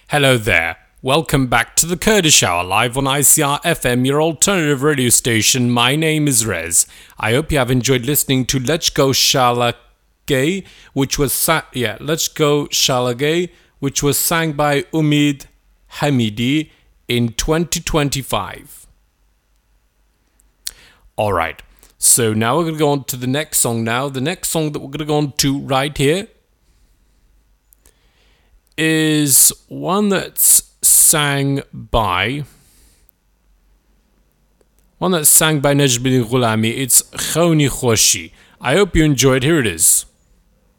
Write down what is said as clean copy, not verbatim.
Hello there. Welcome back to the Kurdish Hour live on ICR FM, your alternative radio station. My name is Rez. I hope you have enjoyed listening to Let's Go Shalagay, which was sang by Umid Hamidi in 2025. All right. So now we're going to go on to the next song now. The next song that we're going to go on to right here is one that's sang by Najmuddin Ghulami. It's Khoni Khoshi. I hope you enjoyed. Here it is.